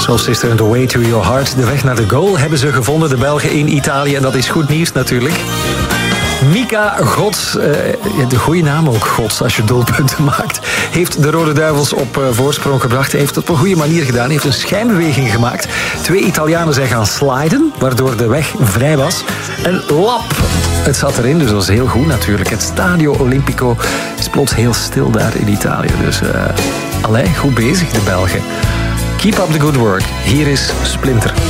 Soul Sister and The Way to Your Heart. De weg naar de goal hebben ze gevonden, de Belgen in Italië. En dat is goed nieuws natuurlijk. Mika Gods, de goede naam ook, Gods, als je doelpunten maakt, heeft de Rode Duivels op voorsprong gebracht. Hij heeft het op een goede manier gedaan. Hij heeft een schijnbeweging gemaakt. 2 Italianen zijn gaan sliden, waardoor de weg vrij was. En lap! Het zat erin, dus dat was heel goed natuurlijk. Het Stadio Olimpico is plots heel stil daar in Italië. Dus, goed bezig, de Belgen. Keep up the good work. Hier is Splinter.